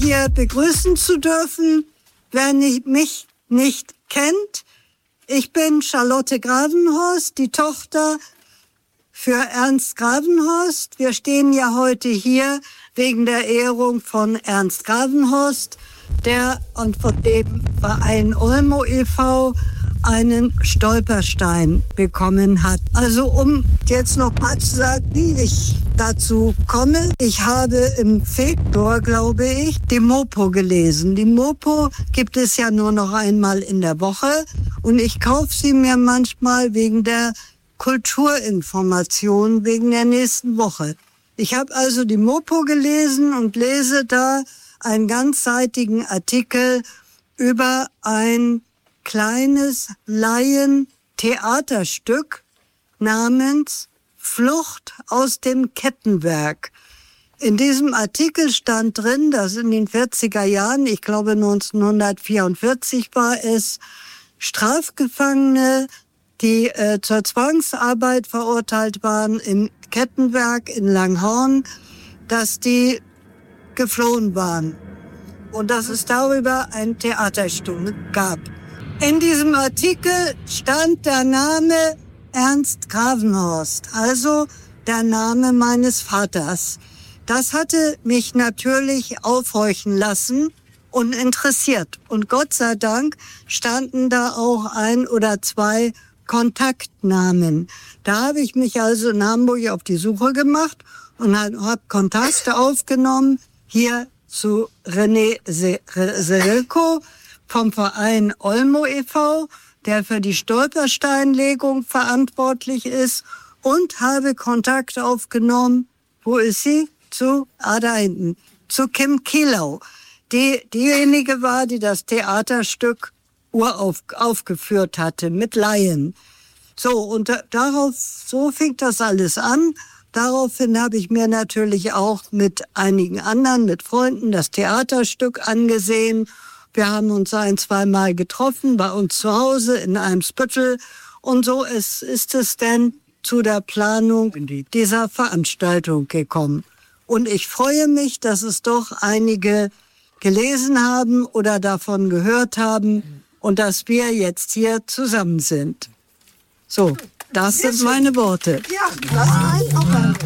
hier begrüßen zu dürfen. Wer mich nicht kennt, ich bin Charlotte Gravenhorst, die Tochter für Ernst Gravenhorst. Wir stehen ja heute hier wegen der Ehrung von Ernst Gravenhorst, der und von dem Verein Olmo e.V. einen Stolperstein bekommen hat. Also um jetzt noch mal zu sagen, wie ich dazu komme. Ich habe im Februar, glaube ich, die Mopo gelesen. Die Mopo gibt es ja nur noch einmal in der Woche und ich kaufe sie mir manchmal wegen der Kulturinformation, wegen der nächsten Woche. Ich habe also die Mopo gelesen und lese da einen ganzseitigen Artikel über ein kleines Laien-Theaterstück namens Flucht aus dem Kettenwerk. In diesem Artikel stand drin, dass in den 40er Jahren, ich glaube 1944 war es, Strafgefangene, die zur Zwangsarbeit verurteilt waren im Kettenwerk in Langhorn, dass die geflohen waren und dass es darüber ein Theaterstück gab. In diesem Artikel stand der Name Ernst Gravenhorst, also der Name meines Vaters. Das hatte mich natürlich aufhorchen lassen und interessiert. Und Gott sei Dank standen da auch 1 oder 2 Kontaktnamen. Da habe ich mich also in Hamburg auf die Suche gemacht und habe Kontakte aufgenommen hier zu René Serelko vom Verein Olmo e.V., der für die Stolpersteinlegung verantwortlich ist, und habe Kontakt aufgenommen, wo ist sie? Da hinten, zu Kim Kielau. Diejenige war, die das Theaterstück aufgeführt hatte mit Laien. So, und so fing das alles an. Daraufhin habe ich mir natürlich auch mit einigen anderen, mit Freunden, das Theaterstück angesehen. Wir haben uns 1-2 Mal getroffen bei uns zu Hause in Eimsbüttel. Und so ist es denn zu der Planung dieser Veranstaltung gekommen. Und ich freue mich, dass es doch einige gelesen haben oder davon gehört haben und dass wir jetzt hier zusammen sind. So, das sind meine Worte. Ja, das